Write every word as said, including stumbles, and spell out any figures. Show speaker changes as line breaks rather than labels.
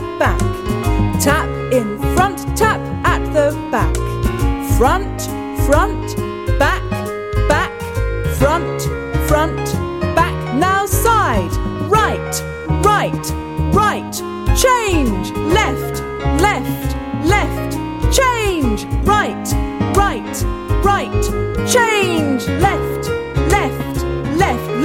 back. Tap in front, tap at the back. Front, front, back, back, front, front, back. Now side, right, right, right. Change, left, left, left. Change, right, right, right. Change, left.